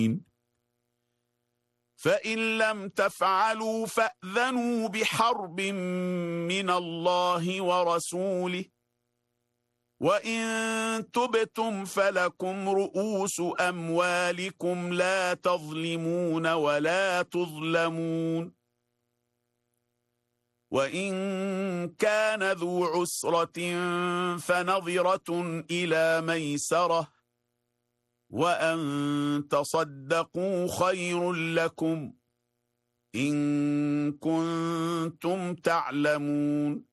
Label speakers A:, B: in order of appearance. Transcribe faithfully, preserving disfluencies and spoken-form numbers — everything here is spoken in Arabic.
A: فإن لم تفعلوا فأذنوا بحرب من الله ورسوله، وإن تبتم فلكم رؤوس أموالكم لا تظلمون ولا تظلمون. وإن كان ذو عسرة فنظرة إلى ميسرة، وأن تصدقوا خير لكم إن كنتم تعلمون.